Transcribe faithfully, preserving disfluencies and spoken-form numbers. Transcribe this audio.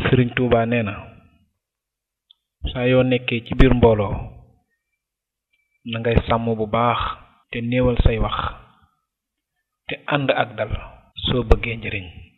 Serigne Touba neena sa yo nekké ci bir mbolo na ngay sam bu baax te neewal say wax te and ak dal so bëggé njëriñ